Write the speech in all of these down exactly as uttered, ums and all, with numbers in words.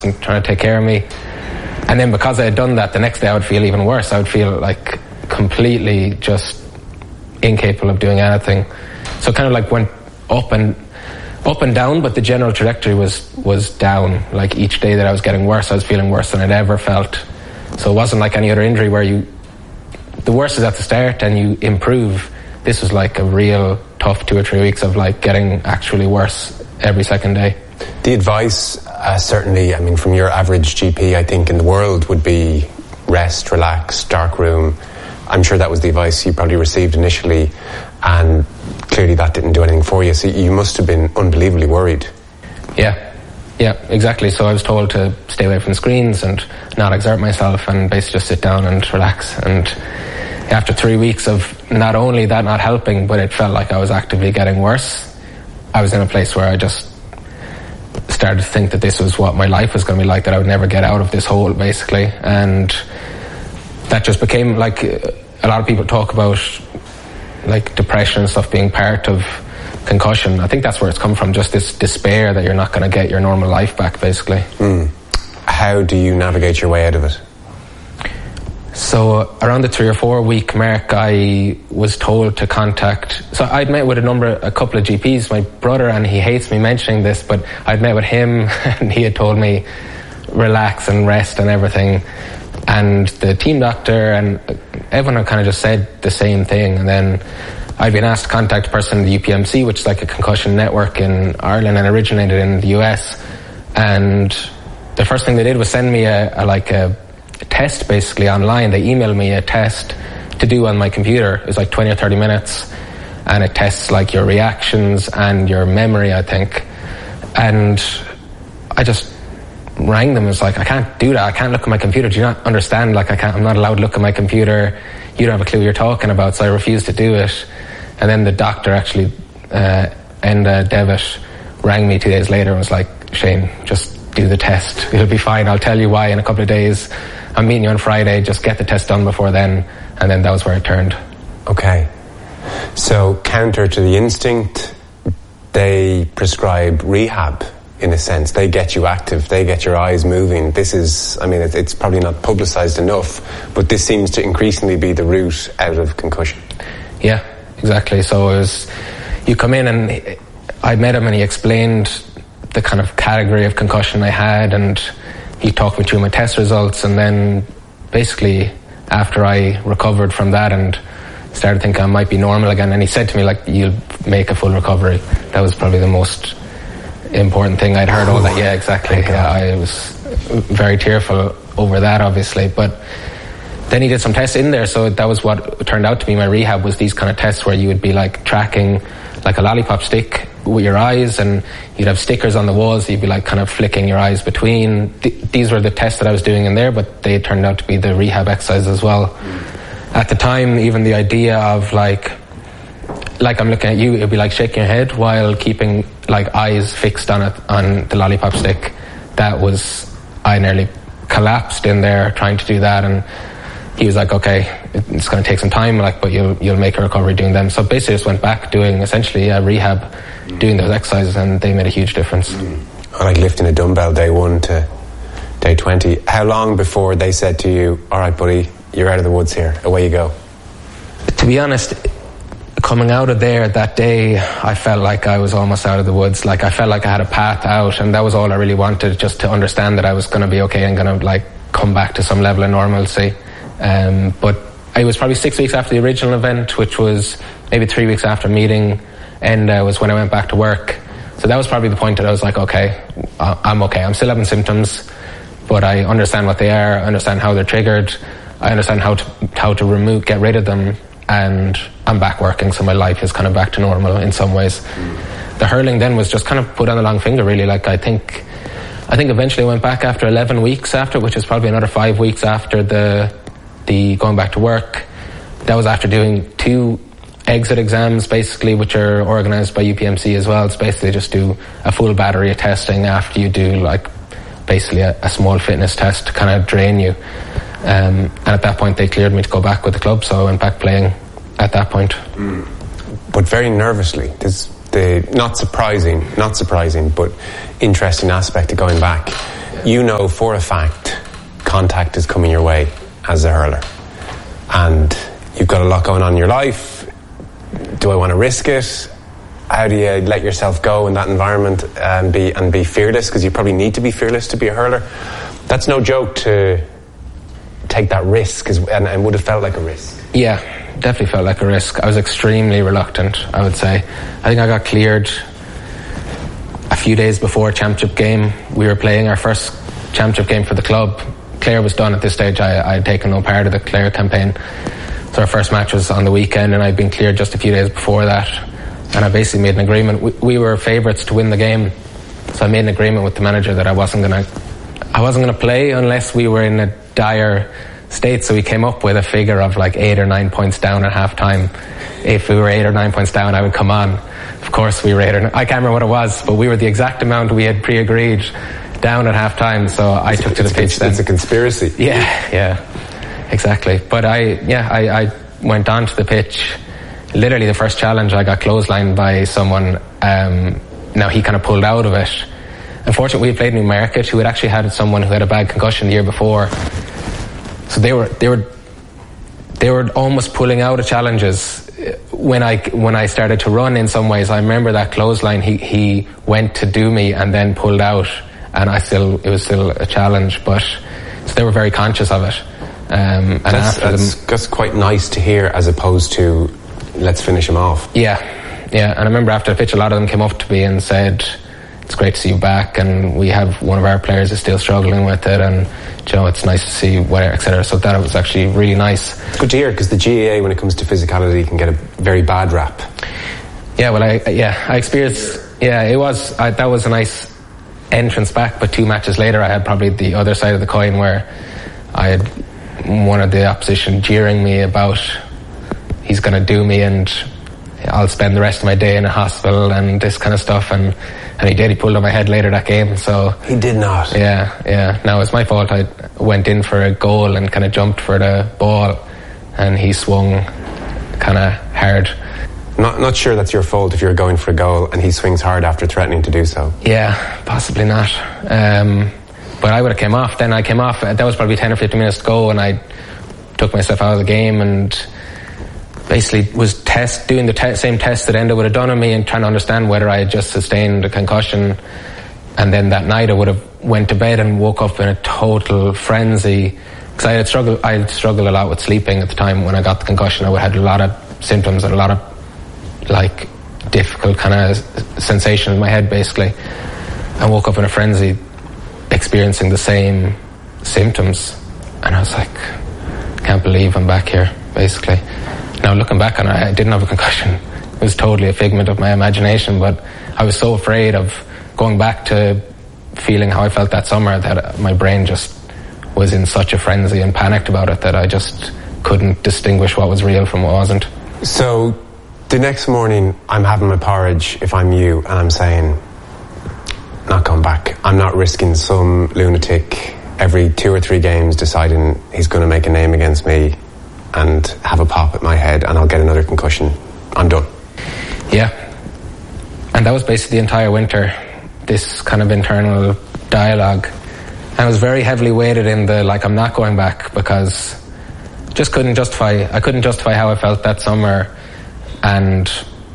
and trying to take care of me. And then because I had done that, the next day I would feel even worse. I would feel like completely just incapable of doing anything. So kind of like went up and up and down, but the general trajectory was was down. Like each day that I was getting worse, I was feeling worse than I'd ever felt. So it wasn't like any other injury where you, the worst is at the start and you improve. This was like a real tough two or three weeks of like getting actually worse every second day. The advice, uh, certainly, I mean, from your average G P, I think, in the world would be rest, relax, dark room. I'm sure that was the advice you probably received initially, and clearly that didn't do anything for you. So you must have been unbelievably worried. Yeah, yeah, exactly. So I was told to stay away from screens and not exert myself and basically just sit down and relax. And after three weeks of not only that not helping, but it felt like I was actively getting worse, I was in a place where I just started to think that this was what my life was going to be like, that I would never get out of this hole, basically. And that just became like, a lot of people talk about like depression and stuff being part of concussion. I think that's where it's come from, just this despair that you're not going to get your normal life back, basically. Mm. How do you navigate your way out of it? So around the three or four week mark, I was told to contact, so I'd met with a number, a couple of G Ps, my brother, and he hates me mentioning this, but I'd met with him and he had told me relax and rest and everything. And the team doctor and everyone had kind of just said the same thing. And then I'd been asked to contact a person in the U P M C, which is like a concussion network in Ireland and originated in the U S. And the first thing they did was send me a, a like a, a test basically online. They emailed me a test to do on my computer. It was like twenty or thirty minutes. And it tests like your reactions and your memory, I think. And I just rang them and was like, I can't do that. I can't look at my computer. Do you not understand? Like I can't, I'm not allowed to look at my computer. You don't have a clue what you're talking about. So I refused to do it. And then the doctor actually, uh, Enda Devitt, rang me two days later and was like, Shane, just do the test. It'll be fine. I'll tell you why in a couple of days. I'm meeting you on Friday. Just get the test done before then. And then that was where it turned. Okay. So counter to the instinct, they prescribe rehab. In a sense, they get you active, they get your eyes moving. This is, I mean, it's probably not publicised enough, but this seems to increasingly be the route out of concussion. Yeah, exactly. So it was, you come in and I met him and he explained the kind of category of concussion I had, and he talked me through my test results. And then basically after I recovered from that and started thinking I might be normal again, and he said to me, like, you'll make a full recovery. That was probably the most important thing. I'd heard all that. Yeah, exactly. Yeah, I was very tearful over that, obviously. But then he did some tests in there, so that was what turned out to be my rehab, was these kind of tests where you would be like tracking like a lollipop stick with your eyes, and you'd have stickers on the walls, you'd be like kind of flicking your eyes between. Th- these were the tests that I was doing in there, but they turned out to be the rehab exercises as well. Mm. At the time, even the idea of like like I'm looking at you, it'd be like shaking your head while keeping like eyes fixed on it, on the lollipop stick. That was, I nearly collapsed in there trying to do that. And he was like, okay, it's going to take some time, like, but you'll you'll make a recovery doing them. So basically, I just went back doing essentially a rehab, mm. doing those exercises, and they made a huge difference. Mm. Like lifting a dumbbell day one to day twenty. How long before they said to you, all right, buddy, you're out of the woods here, away you go? To be honest, coming out of there that day, I felt like I was almost out of the woods. Like I felt like I had a path out, and that was all I really wanted, just to understand that I was going to be okay and going to like come back to some level of normalcy. Um, but it was probably six weeks after the original event, which was maybe three weeks after meeting, and uh, was when I went back to work. So that was probably the point that I was like, okay, I'm okay. I'm still having symptoms, but I understand what they are. I understand how they're triggered. I understand how to how to remove, get rid of them. And I'm back working, so my life is kind of back to normal in some ways. Mm. The hurling then was just kind of put on the long finger, really. Like I think, I think eventually I went back after eleven weeks after, which is probably another five weeks after the the going back to work. That was after doing two exit exams, basically, which are organised by U P M C as well. It's basically just do a full battery of testing after you do like basically a, a small fitness test to kind of drain you. Um, and at that point they cleared me to go back with the club, so I went back playing at that point. Mm. But very nervously. There's the not surprising, not surprising, but interesting aspect of going back. you know for a fact contact is coming your way as a hurler, and you've got a lot going on in your life. Do I want to risk it? How do you let yourself go in that environment and be and be fearless? Because you probably need to be fearless to be a hurler. That's no joke to take that risk, and, and would have felt like a risk. Yeah, definitely felt like a risk. I was extremely reluctant, I would say. I think I got cleared a few days before championship game. We were playing our first championship game for the club. Clare was done at this stage. I, I had taken no part of the Clare campaign. So our first match was on the weekend, and I'd been cleared just a few days before that. And I basically made an agreement. We, we were favourites to win the game, so I made an agreement with the manager that I wasn't gonna, I wasn't gonna play unless we were in a dire state. So we came up with a figure of like eight or nine points down at half time. If we were eight or nine points down, I would come on. Of course, we were eight or nine, I can't remember what it was, but we were the exact amount we had pre-agreed down at half time. So I it's, took to the pitch. Then it's a conspiracy. Yeah, yeah, exactly. But I, yeah, I, I went on to the pitch. Literally the first challenge, I got clotheslined by someone. Um, now he kind of pulled out of it. Unfortunately, we played Newmarket, who had actually had someone who had a bad concussion the year before. So they were they were they were almost pulling out of challenges when I when I started to run. In some ways, I remember that clothesline. He he went to do me and then pulled out, and I still it was still a challenge. But so they were very conscious of it. Um, and that's, after that's, them, that's quite nice to hear, as opposed to let's finish him off. Yeah, yeah. And I remember after the pitch, a lot of them came up to me and said, "It's great to see you back, and we have one of our players is still struggling with it, and you know, it's nice to see you, whatever, et cetera" So that was actually really nice. It's good to hear, because the G A A, when it comes to physicality, can get a very bad rap. Yeah, well, I yeah, I experienced. Yeah, it was I, that was a nice entrance back, but two matches later, I had probably the other side of the coin, where I had one of the opposition jeering me about, he's going to do me and I'll spend the rest of my day in a hospital and this kind of stuff, and and he did. He pulled on my head later that game. So he did not. Yeah, yeah. Now it's my fault. I went in for a goal and kind of jumped for the ball, and he swung kind of hard. Not not sure that's your fault if you're going for a goal and he swings hard after threatening to do so. Yeah, possibly not. Um, but I would have came off. Then I came off. That was probably ten or fifteen minutes to go, and I took myself out of the game and basically was test doing the te- same test that Enda would have done on me, and trying to understand whether I had just sustained a concussion. And then that night I would have went to bed and woke up in a total frenzy, because I had struggled. I had struggled a lot with sleeping at the time when I got the concussion. I had a lot of symptoms and a lot of like difficult kind of sensation in my head, basically. I woke up in a frenzy, experiencing the same symptoms, and I was like, can't believe I'm back here, basically. Now looking back on it, I didn't have a concussion. It was totally a figment of my imagination, but I was so afraid of going back to feeling how I felt that summer that my brain just was in such a frenzy and panicked about it that I just couldn't distinguish what was real from what wasn't. So the next morning I'm having my porridge, if I'm you, and I'm saying, not going back. I'm not risking some lunatic every two or three games deciding he's going to make a name against me and have a pop at my head and I'll get another concussion. I'm done. Yeah. And that was basically the entire winter, this kind of internal dialogue. And it was very heavily weighted in the, like, I'm not going back, because just couldn't justify, I couldn't justify how I felt that summer, and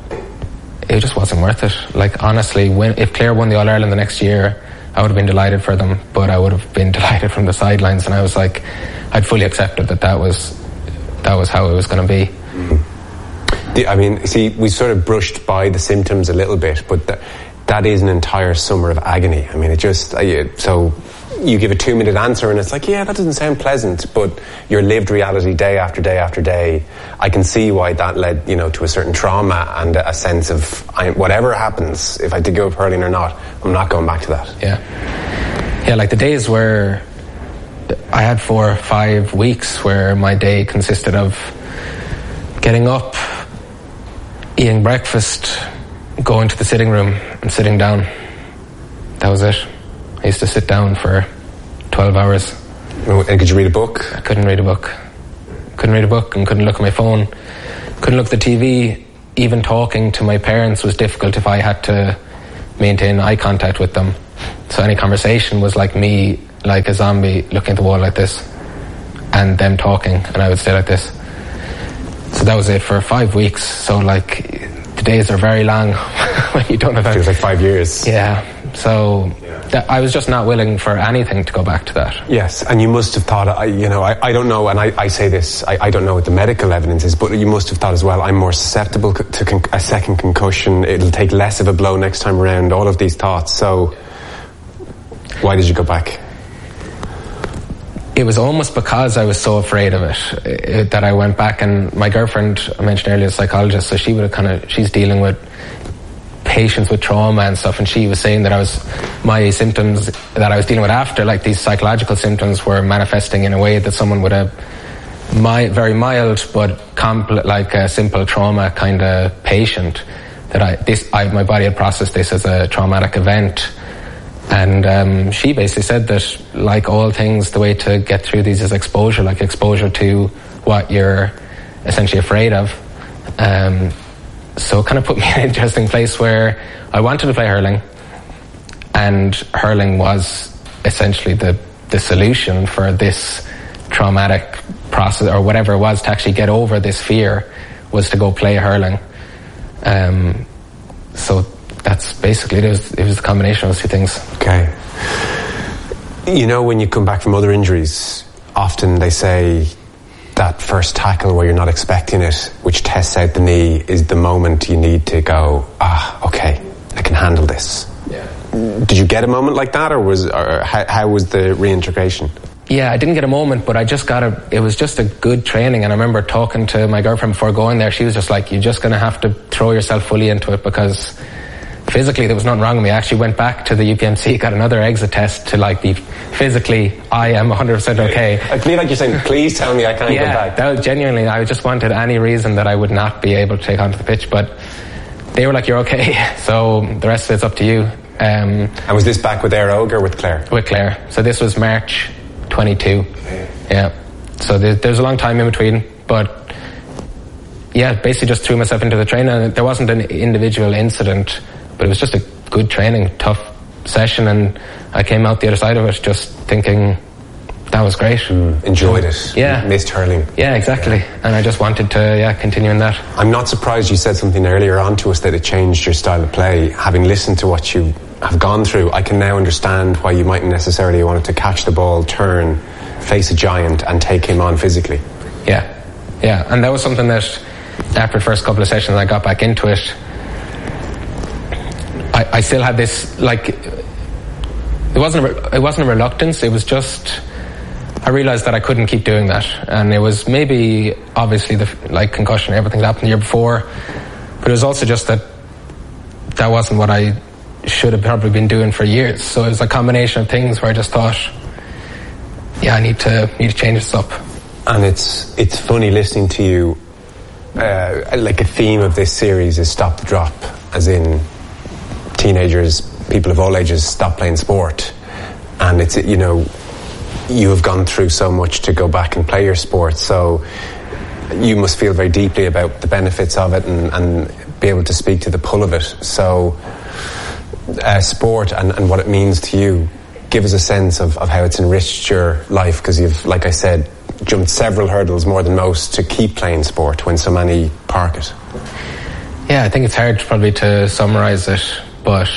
it just wasn't worth it. Like, honestly, when, if Clare won the All-Ireland the next year, I would have been delighted for them, but I would have been delighted from the sidelines, and I was like, I'd fully accepted that that was that was how it was going to be. Mm-hmm. The, I mean, see, we sort of brushed by the symptoms a little bit, but th- that is an entire summer of agony. I mean, it just, uh, so you give a two minute answer and it's like, yeah, that doesn't sound pleasant, but your lived reality day after day after day, I can see why that led, you know, to a certain trauma and a sense of, I, whatever happens, if I did go up hurling or not, I'm not going back to that. Yeah. Yeah, like the days where I had four or five weeks where my day consisted of getting up, eating breakfast, going to the sitting room and sitting down. That was it. I used to sit down for twelve hours. And could you read a book? I couldn't read a book. Couldn't read a book and couldn't look at my phone. Couldn't look at the T V. Even talking to my parents was difficult if I had to maintain eye contact with them. So any conversation was like me, like a zombie, looking at the wall like this, and them talking, and I would stay like this. So that was it for five weeks. So like the days are very long when you don't have. Feels like five years. Yeah. So that, I was just not willing for anything to go back to that. Yes, and you must have thought, I, you know, I, I don't know, and I, I say this, I, I don't know what the medical evidence is, but you must have thought as well, I'm more susceptible to con- a second concussion, it'll take less of a blow next time around, all of these thoughts. So why did you go back? It was almost because I was so afraid of it, it that I went back. And my girlfriend, I mentioned earlier, a psychologist, so she would have kind of, she's dealing with patients with trauma and stuff, and she was saying that I was, my symptoms that I was dealing with after, like these psychological symptoms, were manifesting in a way that someone with a my, very mild but compl- like a simple trauma kind of patient, that I this I my body had processed this as a traumatic event. And um, she basically said that, like all things, the way to get through these is exposure, like exposure to what you're essentially afraid of. Um, so it kind of put me in an interesting place where I wanted to play hurling, and hurling was essentially the, the solution for this traumatic process, or whatever it was, to actually get over this fear, was to go play hurling. Um, so that's basically it. It was, it was the combination of those two things. Okay. You know, when you come back from other injuries, often they say that first tackle where you're not expecting it, which tests out the knee, is the moment you need to go, ah, okay, I can handle this. Yeah. Did you get a moment like that, or was, or how, how was the reintegration? Yeah, I didn't get a moment, but I just got a, it was just a good training. And I remember talking to my girlfriend before going there. She was just like, you're just going to have to throw yourself fully into it, because physically there was nothing wrong with me. I actually went back to the U P M C, got another exit test to like be physically, I am one hundred percent okay. I feel like you're saying, please tell me I can't yeah, go back. That was genuinely, I just wanted any reason that I would not be able to take onto the pitch, but they were like, you're okay, so the rest of it's up to you. Um, and was this back with Éire Óg or with Clare? With Clare. So this was March twenty-two. Yeah. So there, there's a long time in between, but yeah, basically just threw myself into the training. And there wasn't an individual incident, but it was just a good training, tough session, and I came out the other side of it just thinking that was great. Mm, enjoyed it. Yeah. Missed hurling. Yeah, exactly. And I just wanted to yeah continue in that. I'm not surprised you said something earlier on to us that it changed your style of play. Having listened to what you have gone through, I can now understand why you mightn't necessarily want to catch the ball, turn, face a giant and take him on physically. Yeah. Yeah. And that was something that after the first couple of sessions I got back into it, I, I still had this, like, it wasn't a, it wasn't a reluctance, it was just, I realised that I couldn't keep doing that. And it was maybe, obviously, the like concussion, everything that happened the year before, but it was also just that that wasn't what I should have probably been doing for years. So it was a combination of things where I just thought, yeah, I need to need to change this up. And it's it's funny listening to you. Uh, like a theme of this series is stop the drop, as in teenagers, people of all ages stop playing sport, and it's, you know, you have gone through so much to go back and play your sport, so you must feel very deeply about the benefits of it and, and be able to speak to the pull of it. So uh, sport and, and what it means to you, give us a sense of, of how it's enriched your life, because you've, like I said, jumped several hurdles more than most to keep playing sport when so many park it. Yeah, I think it's hard probably to summarise it, but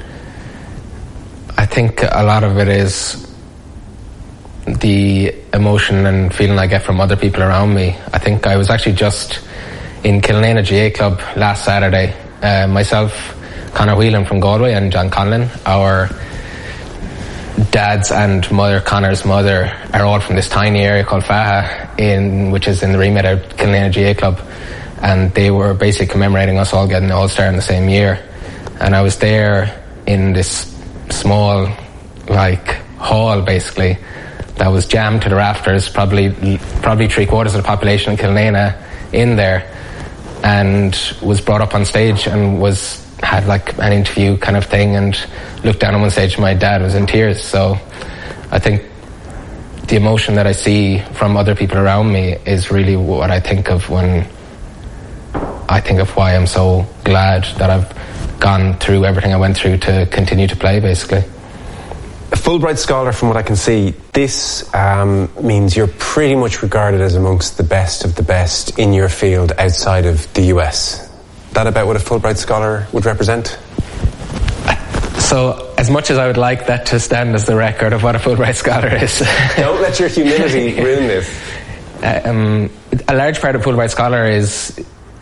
I think a lot of it is the emotion and feeling I get from other people around me. I think I was actually just in Killanena G A Club last Saturday. Uh, myself, Conor Whelan from Galway, and John Conlon, our dad's and mother, Conor's mother, are all from this tiny area called Faha, in which is in the remit of Killanena G A Club, and they were basically commemorating us all getting the All-Star in the same year. And I was there in this small, like, hall basically that was jammed to the rafters, probably probably three quarters of the population in Killanena in there, and was brought up on stage and was had like an interview kind of thing, and looked down on one stage and my dad was in tears. So I think the emotion that I see from other people around me is really what I think of when I think of why I'm so glad that I've gone through everything I went through to continue to play, basically. Fulbright Scholar, from what I can see, this um, means you're pretty much regarded as amongst the best of the best in your field outside of the U S. That about what a Fulbright Scholar would represent? So, as much as I would like that to stand as the record of what a Fulbright Scholar is... Don't let your humility ruin this. Um, a large part of Fulbright Scholar is...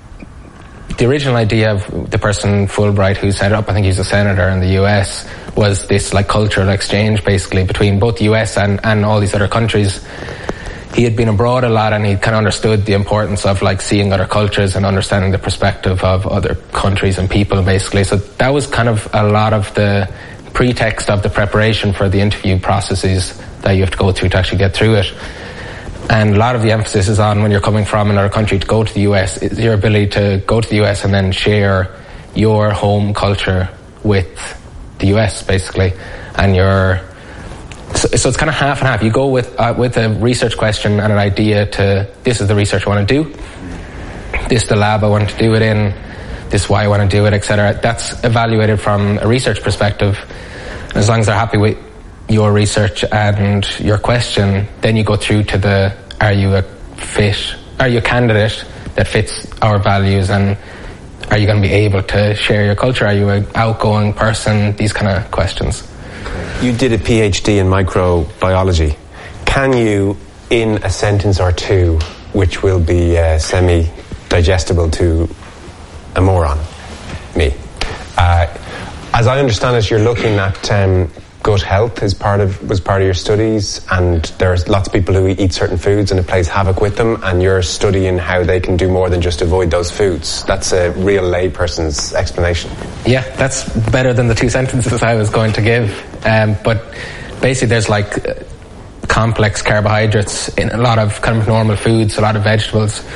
The original idea of the person Fulbright who set it up, I think he's a senator in the U S, was this like cultural exchange basically between both the U S and, and all these other countries. He had been abroad a lot and he kind of understood the importance of like seeing other cultures and understanding the perspective of other countries and people basically. So that was kind of a lot of the pretext of the preparation for the interview processes that you have to go through to actually get through it. And a lot of the emphasis is on when you're coming from another country to go to the U S, is your ability to go to the U S and then share your home culture with the U S basically. And your So, so it's kind of half and half. You go with uh, with a research question and an idea to, this is the research I want to do, this is the lab I want to do it in, this is why I want to do it, et cetera. That's evaluated from a research perspective. As long as they're happy with your research and your question, then you go through to the, are you a fit, are you a candidate that fits our values, and are you going to be able to share your culture, are you an outgoing person, these kind of questions. You did a PhD in microbiology. Can you, in a sentence or two, which will be uh, semi-digestible to a moron, me, uh, as I understand it, you're looking at um, gut health as part of was part of your studies, and there's lots of people who eat certain foods and it plays havoc with them, and you're studying how they can do more than just avoid those foods. That's a real layperson's explanation. Yeah, that's better than the two sentences I was going to give. Um, but basically there's like uh, complex carbohydrates in a lot of kind of normal foods, a lot of vegetables,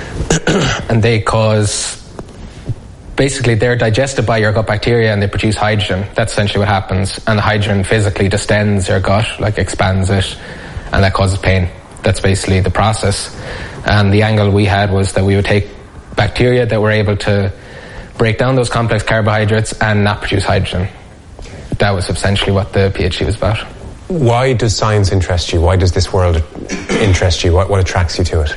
and they cause, basically they're digested by your gut bacteria and they produce hydrogen. That's essentially what happens. And the hydrogen physically distends your gut, like expands it, and that causes pain. That's basically the process. And the angle we had was that we would take bacteria that were able to break down those complex carbohydrates and not produce hydrogen. That was essentially what the PhD was about. Why does science interest you? Why does this world interest you? What, what attracts you to it?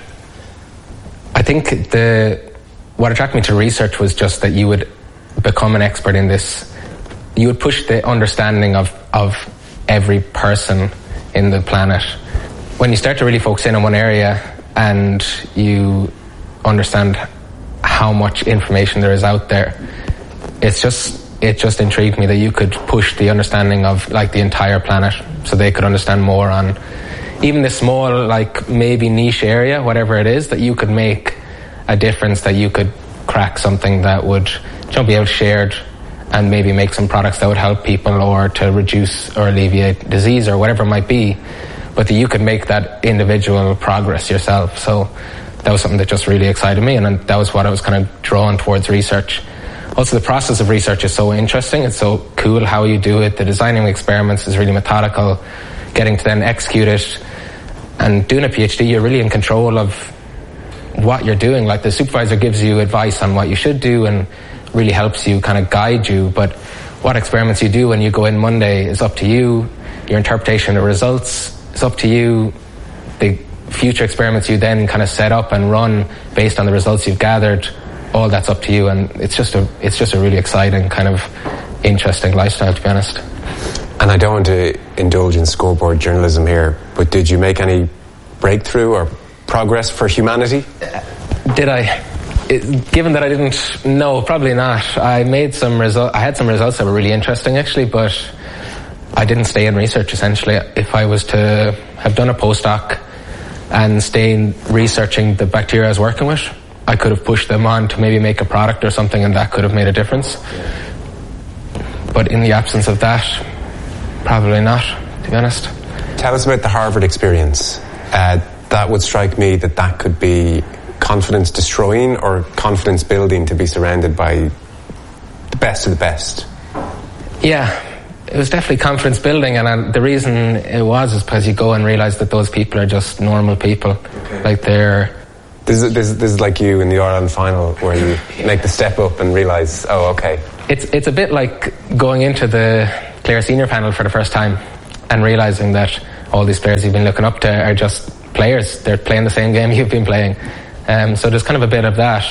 I think the what attracted me to research was just that you would become an expert in this. You would push the understanding of, of every person in the planet. When you start to really focus in on one area and you understand how much information there is out there, it's just it just intrigued me that you could push the understanding of like the entire planet, so they could understand more on even the small, like maybe niche area, whatever it is, that you could make a difference, that you could crack something that would, you know, be able to shared and maybe make some products that would help people or to reduce or alleviate disease or whatever it might be, but that you could make that individual progress yourself. So that was something that just really excited me, and that was what I was kind of drawn towards research. Also, the process of research is so interesting. It's so cool how you do it. The designing of experiments is really methodical. Getting to then execute it and doing a PhD, you're really in control of what you're doing. Like the supervisor gives you advice on what you should do and really helps you kind of guide you. But what experiments you do when you go in Monday is up to you. Your interpretation of the results is up to you. The future experiments you then kind of set up and run based on the results you've gathered, all that's up to you, and it's just a it's just a really exciting kind of interesting lifestyle, to be honest. And I don't want to indulge in scoreboard journalism here, but did you make any breakthrough or progress for humanity? Did I? It, given that I didn't, no, probably not. I made some result. I had some results that were really interesting, actually, but I didn't stay in research. Essentially, if I was to have done a postdoc and stay in researching the bacteria I was working with, I could have pushed them on to maybe make a product or something, and that could have made a difference. But in the absence of that, probably not, to be honest. Tell us about the Harvard experience. Uh, that would strike me that that could be confidence destroying or confidence building, to be surrounded by the best of the best. Yeah, it was definitely confidence building, and I, the reason it was is because you go and realize that those people are just normal people. Okay. Like they're... This is, this, this is like you in the Ireland final, where you make the step up and realise, oh, okay. It's it's a bit like going into the Clare Senior panel for the first time and realising that all these players you've been looking up to are just players. They're playing the same game you've been playing. Um, so there's kind of a bit of that.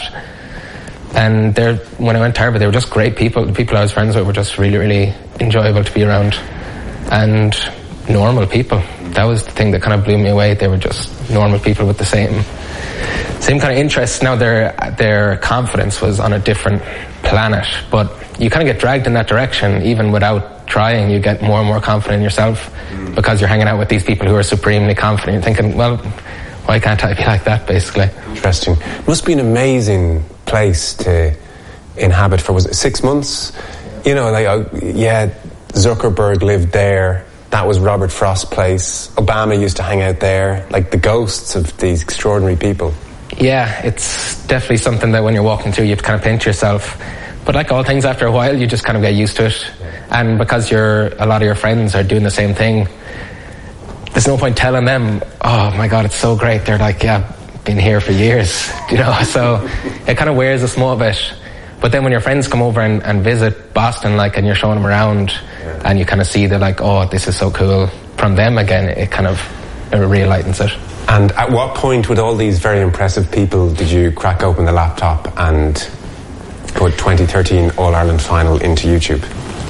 And they're, when I went to Harvard, they were just great people. The people I was friends with were just really, really enjoyable to be around. And normal people. That was the thing that kind of blew me away. They were just normal people with the same same kind of interests. Now their their confidence was on a different planet, but you kind of get dragged in that direction even without trying. You get more and more confident in yourself because you're hanging out with these people who are supremely confident. You're thinking, well, why can't I be like that, basically? Interesting. It must be an amazing place to inhabit for, was it six months? You know, like, uh, yeah, Zuckerberg lived there. That was Robert Frost's place. Obama used to hang out there. Like the ghosts of these extraordinary people. Yeah, it's definitely something that when you're walking through, you have to kind of pinch yourself. But like all things, after a while, you just kind of get used to it. And because you're, a lot of your friends are doing the same thing, there's no point telling them, oh my God, it's so great. They're like, yeah, been here for years, you know. So it kind of wears a small bit. But then when your friends come over and, and visit Boston, like, and you're showing them around, yeah. and you kind of see they're like, oh, this is so cool. From them again, it kind of it re-lightens it. And at what point with all these very impressive people did you crack open the laptop and put twenty thirteen All-Ireland final into YouTube?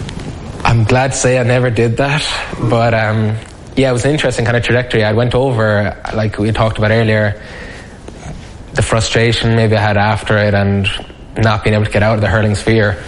I'm glad to say I never did that, but um, yeah, it was an interesting kind of trajectory. I went over, like we talked about earlier, the frustration maybe I had after it and not being able to get out of the hurling sphere.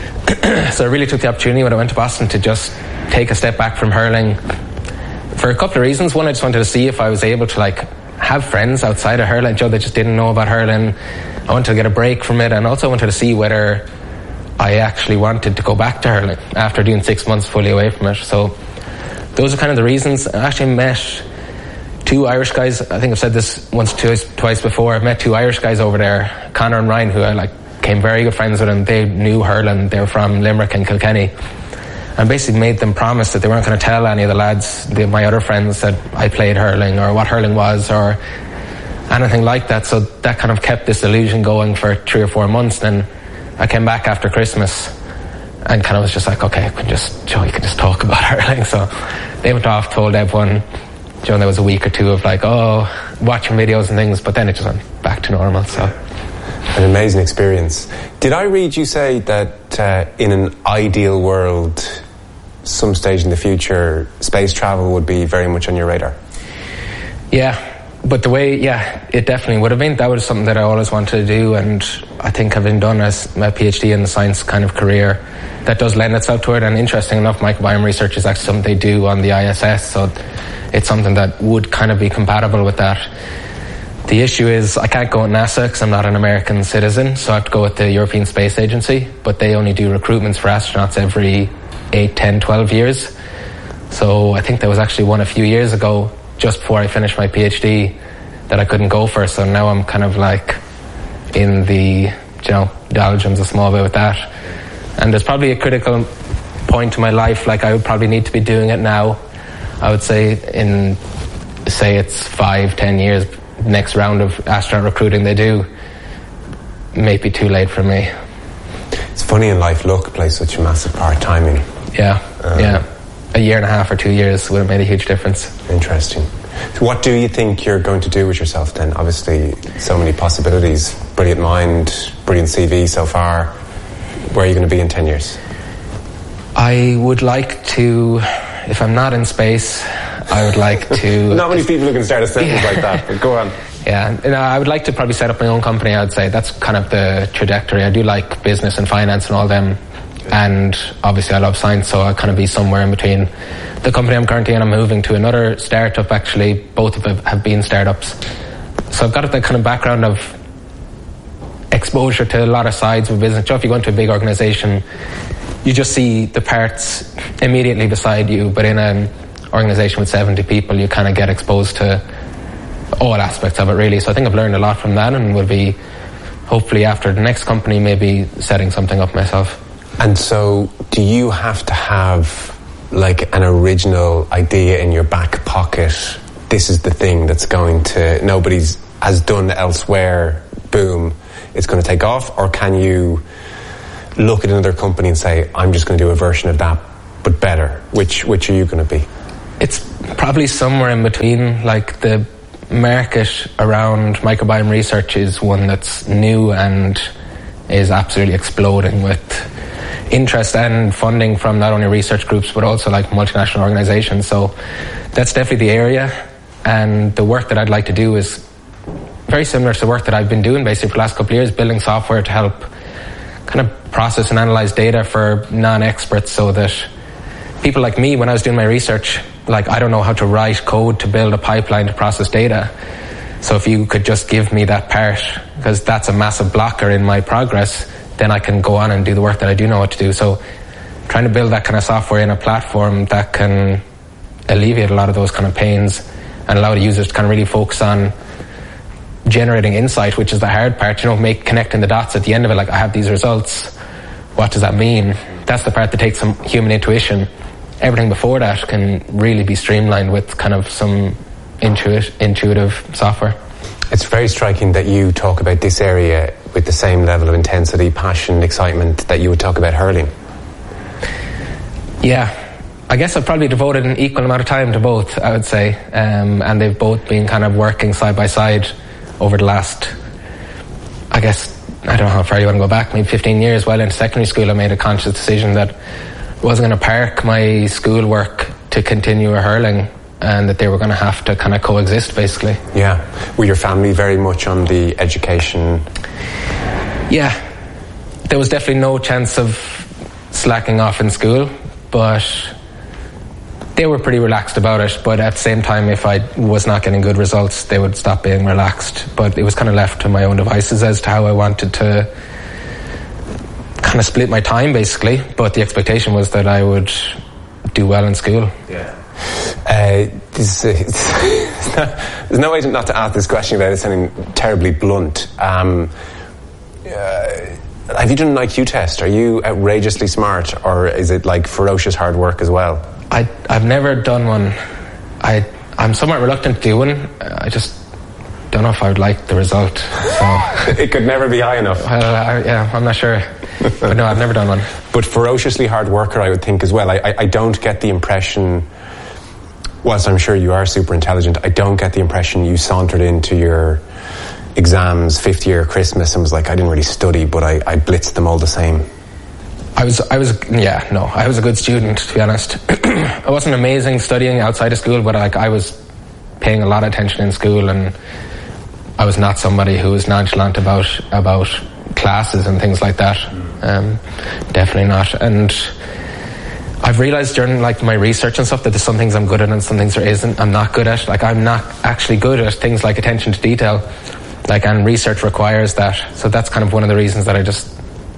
So I really took the opportunity when I went to Boston to just take a step back from hurling for a couple of reasons. One, I just wanted to see if I was able to like have friends outside of hurling, Joe, that just didn't know about hurling. I wanted to get a break from it, and also wanted to see whether I actually wanted to go back to hurling after doing six months fully away from it. So those are kind of the reasons. I actually met two Irish guys. I think I've said this once, twice, twice before. I've met two Irish guys over there, Conor and Ryan, who I like became very good friends with, and they knew hurling. They were from Limerick and Kilkenny, and basically made them promise that they weren't going to tell any of the lads, the, my other friends, that I played hurling or what hurling was or anything like that. So that kind of kept this illusion going for three or four months. Then I came back after Christmas and kind of was just like, okay, I can just, Joe, you can just talk about hurling. So they went off, told everyone. Joe, there was a week or two of like, oh, watching videos and things, but then it just went back to normal. So an amazing experience. Did I read you say that uh, in an ideal world, some stage in the future, space travel would be very much on your radar? Yeah, but the way, yeah, it definitely would have been. That was something that I always wanted to do, and I think having done as my PhD in the science kind of career, that does lend itself to it. And interesting enough, microbiome research is actually something they do on the I S S, so it's something that would kind of be compatible with that. The issue is I can't go at NASA because I'm not an American citizen, so I have to go with the European Space Agency, but they only do recruitments for astronauts every eight, ten, twelve years. So I think there was actually one a few years ago, just before I finished my PhD, that I couldn't go for, so now I'm kind of like in the, you know, doldrums a small bit with that. And there's probably a critical point in my life, like I would probably need to be doing it now. I would say in, say it's five, ten years, next round of astronaut recruiting they do, may be too late for me. It's funny in life, luck plays such a massive part, timing. Yeah, um, yeah. A year and a half or two years would have made a huge difference. Interesting. So what do you think you're going to do with yourself then? Obviously, so many possibilities. Brilliant mind, brilliant C V so far. Where are you going to be in ten years? I would like to, if I'm not in space, I would like to... Not many people who can start a sentence like that, but go on. Yeah, you know, I would like to probably set up my own company, I'd say. That's kind of the trajectory. I do like business and finance and all them. And obviously I love science, so I'll kind of be somewhere in between the company I'm currently in. I'm moving to another startup, actually. Both of them have been startups. So I've got that kind of background of exposure to a lot of sides of business. So if you go into a big organisation, you just see the parts immediately beside you, but in an organisation with seventy people, you kind of get exposed to all aspects of it, really. So I think I've learned a lot from that, and will be, hopefully after the next company, maybe setting something up myself. And so do you have to have like an original idea in your back pocket? This is the thing that's going to, nobody's has done elsewhere, boom, it's going to take off? Or can you look at another company and say, I'm just going to do a version of that, but better? Which which are you going to be? It's probably somewhere in between. Like, the market around microbiome research is one that's new and is absolutely exploding with interest and funding from not only research groups but also like multinational organizations. So that's definitely the area, and the work that I'd like to do is very similar to the work that I've been doing basically for the last couple of years, building software to help kind of process and analyze data for non-experts, so that people like me, when I was doing my research, like, I don't know how to write code to build a pipeline to process data. So if you could just give me that part, because that's a massive blocker in my progress, then I can go on and do the work that I do know what to do. So trying to build that kind of software in a platform that can alleviate a lot of those kind of pains and allow the users to kind of really focus on generating insight, which is the hard part, you know, make connecting the dots at the end of it. Like, I have these results, what does that mean? That's the part that takes some human intuition. Everything before that can really be streamlined with kind of some intuit, intuitive software. It's very striking that you talk about this area with the same level of intensity, passion, excitement that you would talk about hurling. Yeah, I guess I've probably devoted an equal amount of time to both, I would say, um, and they've both been kind of working side by side over the last, I guess, I don't know how far you want to go back, maybe fifteen years. While in secondary school, I made a conscious decision that I wasn't going to park my schoolwork to continue a hurling, and that they were going to have to kind of coexist, basically. Yeah. Were your family very much on the education? Yeah. There was definitely no chance of slacking off in school, but they were pretty relaxed about it. But at the same time, if I was not getting good results, they would stop being relaxed. But it was kind of left to my own devices as to how I wanted to kind of split my time, basically. But the expectation was that I would do well in school. Yeah. Uh, this, uh, not, there's no way not to ask this question without it sounding terribly blunt. Um, uh, have you done an I Q test? Are you outrageously smart, or is it like ferocious hard work as well? I, I've never done one. I, I'm somewhat reluctant to do one. I just don't know if I would like the result. So. It could never be high enough. Well, I, yeah, I'm not sure. But no, I've never done one. But ferociously hard worker, I would think as well. I, I, I don't get the impression, whilst I'm sure you are super intelligent, I don't get the impression you sauntered into your exams fifth year Christmas and was like, I didn't really study, but I, I blitzed them all the same. I was, I was, yeah, no, I was a good student, to be honest. I wasn't amazing studying outside of school, but like I was paying a lot of attention in school, and I was not somebody who was nonchalant about about classes and things like that. Um, definitely not. And I've realised during like my research and stuff that there's some things I'm good at and some things there isn't. I'm not good at. Like, I'm not actually good at things like attention to detail. Like, and research requires that. So that's kind of one of the reasons that I just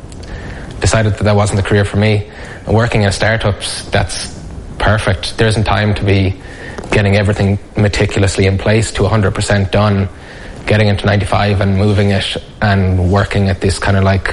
decided that that wasn't the career for me. And working in startups, that's perfect. There isn't time to be getting everything meticulously in place to one hundred percent done, getting into ninety-five and moving it and working at this kind of like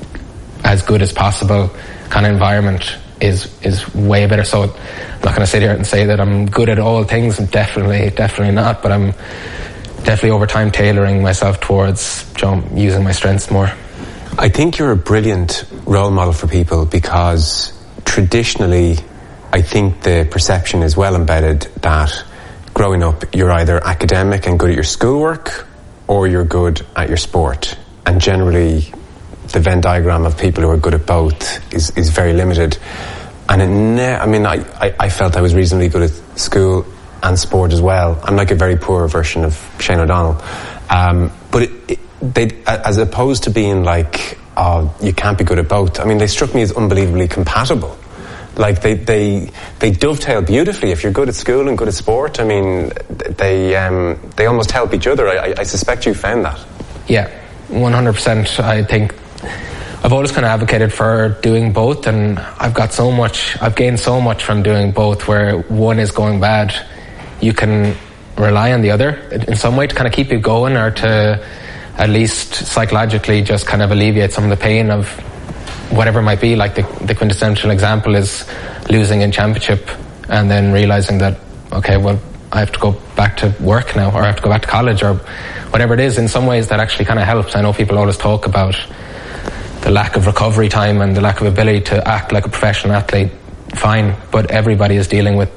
as good as possible kind of environment is is way better. So I'm not going to sit here and say that I'm good at all things. I'm definitely, definitely not, but I'm definitely over time tailoring myself towards, you know, using my strengths more. I think you're a brilliant role model for people, because traditionally I think the perception is well embedded that growing up you're either academic and good at your schoolwork, or you're good at your sport. And generally the Venn diagram of people who are good at both is, is very limited. And it ne- I mean, I, I, I felt I was reasonably good at school and sport as well. I'm like a very poor version of Shane O'Donnell. Um, but it, it, they, as opposed to being like, oh, you can't be good at both, I mean, they struck me as unbelievably compatible. Like, they, they, they dovetail beautifully. If you're good at school and good at sport, I mean, they, um, they almost help each other. I, I suspect you found that. Yeah, one hundred percent. I think I've always kind of advocated for doing both, and I've got so much, I've gained so much from doing both, where one is going bad, you can rely on the other in some way to kind of keep you going, or to at least psychologically just kind of alleviate some of the pain of whatever it might be. Like the, the quintessential example is losing in championship and then realising that, okay, well, I have to go back to work now, or I have to go back to college, or whatever it is. In some ways that actually kind of helps. I know people always talk about the lack of recovery time and the lack of ability to act like a professional athlete. Fine, but everybody is dealing with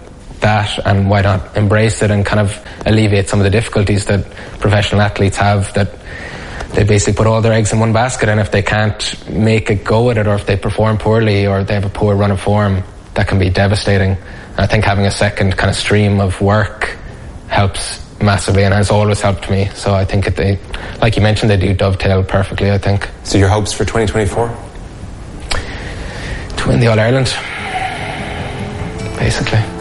that, and why not embrace it and kind of alleviate some of the difficulties that professional athletes have, that they basically put all their eggs in one basket, and if they can't make a go at it, or if they perform poorly, or they have a poor run of form, that can be devastating. And I think having a second kind of stream of work helps massively, and has always helped me. So I think it, they, like you mentioned, they do dovetail perfectly, I think. So your hopes for twenty twenty-four? To win the All-Ireland, basically.